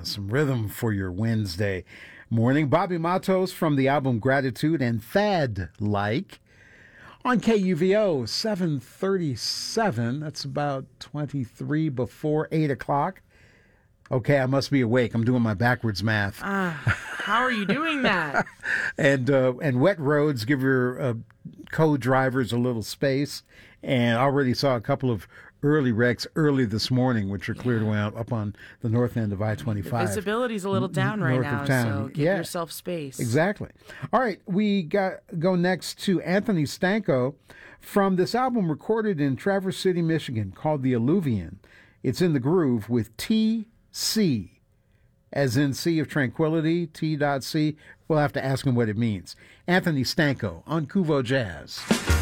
some rhythm for your Wednesday morning. Bobby Matos from the album Gratitude and Thad Like on KUVO 737. That's about 23 before 8 o'clock. Okay, I must be awake. I'm doing my backwards math. How are you doing that? And wet roads give your co-drivers a little space. And I already saw a couple of early wrecks early this morning, which are cleared away up on the north end of I-25. Visibility's a little down right north now, of town. so give yourself space. Exactly. All right, we go next to Anthony Stanko from this album recorded in Traverse City, Michigan, called The Alluvion. It's in the groove with T.C., as in Sea of Tranquility, T.C. We'll have to ask him what it means. Anthony Stanko on Kuvo Jazz.